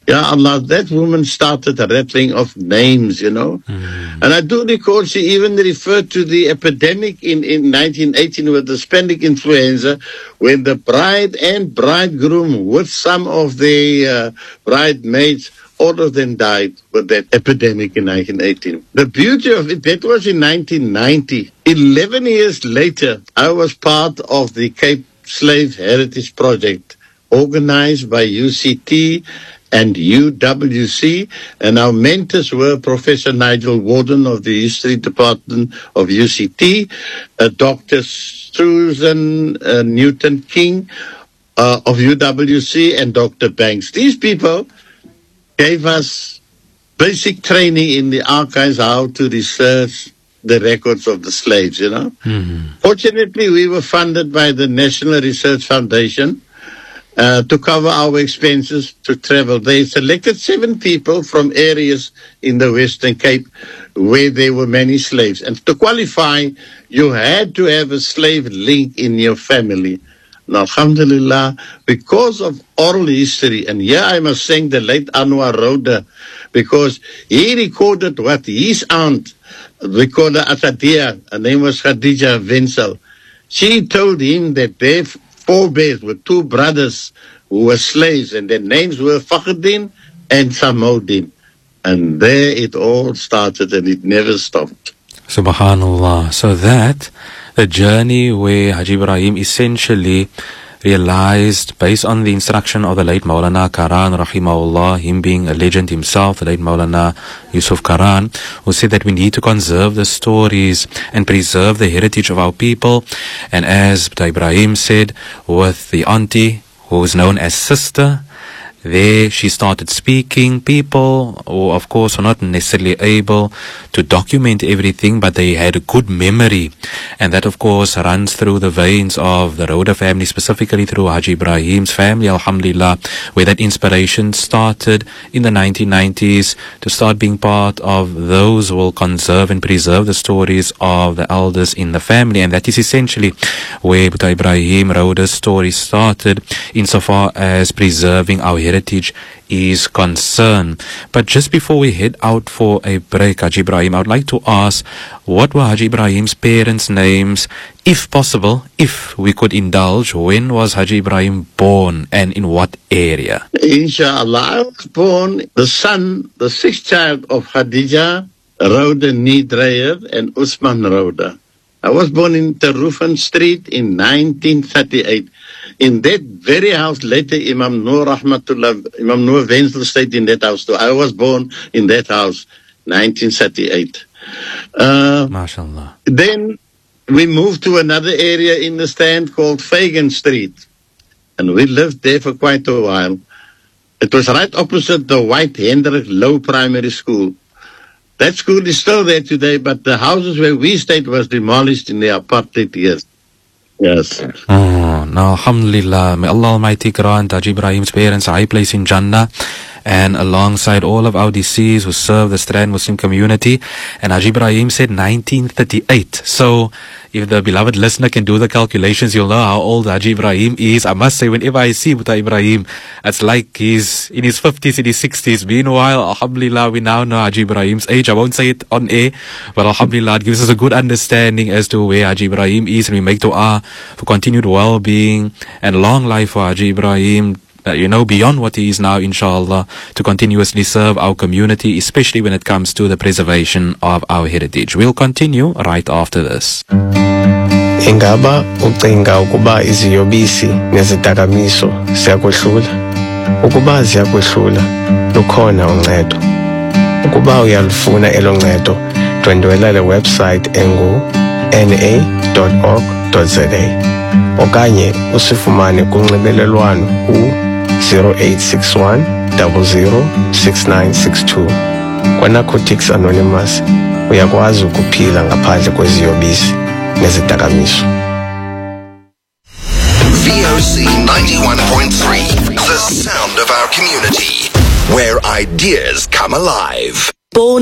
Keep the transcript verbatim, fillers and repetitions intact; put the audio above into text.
Yeah, Allah, that woman started a rattling of names, you know. Mm. And I do recall she even referred to the epidemic in, in nineteen eighteen with the Spanish influenza, when the bride and bridegroom with some of the uh, bridesmaids, all of them died with that epidemic in nineteen eighteen. The beauty of it, that was in nineteen ninety. Eleven years later, I was part of the Cape Slave Heritage Project, organized by U C T and U W C, and our mentors were Professor Nigel Warden of the History Department of U C T, uh, Doctor Susan uh, Newton King uh, of U W C, and Doctor Banks. These people gave us basic training in the archives, how to research the records of the slaves, you know. Mm-hmm. Fortunately, we were funded by the National Research Foundation uh, to cover our expenses to travel. They selected seven people from areas in the Western Cape where there were many slaves. And to qualify, you had to have a slave link in your family. Now, alhamdulillah, because of oral history, and here I must thank the late Anwar Roda, because he recorded what his aunt, recorded Asadia, her name was Khadija Wenzel, she told him that their forebears were two brothers who were slaves, and their names were Fakhruddin and Samouddin. And there it all started, and it never stopped. Subhanallah. So that, the journey where Haji Ibrahim essentially realized, based on the instruction of the late Maulana Karan, rahimahullah, him being a legend himself, the late Maulana Yusuf Karan, who said that we need to conserve the stories and preserve the heritage of our people. And as Ibrahim said, with the auntie, who is known as sister, there she started speaking. People who, of course, were not necessarily able to document everything, but they had a good memory. And that, of course, runs through the veins of the Roda family, specifically through Haji Ibrahim's family, alhamdulillah, where that inspiration started in the nineteen nineties to start being part of those who will conserve and preserve the stories of the elders in the family. And that is essentially where Buta Ibrahim Roda's story started, insofar as preserving our heritage is concerned. But just before we head out for a break, Haji Ibrahim, I would like to ask, what were Haji Ibrahim's parents' names? If possible, if we could indulge, when was Haji Ibrahim born and in what area? Inshallah, I was born the son, the sixth child of Khadija Roda Niedreyer and Usman Roda. I was born in Terufan Street in nineteen thirty-eight. In that very house, later Imam Noor Rahmatullah, Imam Noor Wenzel stayed in that house too. I was born in that house, nineteen thirty-eight. Uh, MashaAllah. Then we moved to another area in the stand called Fagan Street. And we lived there for quite a while. It was right opposite the White Hendrik Low Primary School. That school is still there today, but the houses where we stayed was demolished in the apartheid years. Yes. Oh, now, alhamdulillah, may Allah Almighty grant Haji Ibrahim's parents a high place in Jannah, and alongside all of our deceased who serve the Strand Muslim community. And Haji Ibrahim said nineteen thirty-eight. So, if the beloved listener can do the calculations, you'll know how old Haji Ibrahim is. I must say, whenever I see Buta Ibrahim, it's like he's in his fifties, in his sixties. Meanwhile, alhamdulillah, we now know Haji Ibrahim's age. I won't say it on air, but alhamdulillah, it gives us a good understanding as to where Haji Ibrahim is. And we make dua for continued well-being and long life for Haji Ibrahim, uh, you know, beyond what he is now, inshallah, to continuously serve our community, especially when it comes to the preservation of our heritage. We'll continue right after this. Ingaba ucinga ukuba iziyobisi nezidakamizwa ziyakwehlula? Ukuba ziyakwehlula, lukhona uncedo. Ukuba uyalufuna elo ncedo, dwendwela le website engu n a dot org dot z a okanye usifumane kunxibelelwano ku zero eight six one zero zero six nine six two. Kwa-Narcotics Anonymous uyakwazi ukuphila ngaphandle kweziyobisi nezidakamizwa. V O C ninety-one point three, the sound of our community, where ideas come alive. Born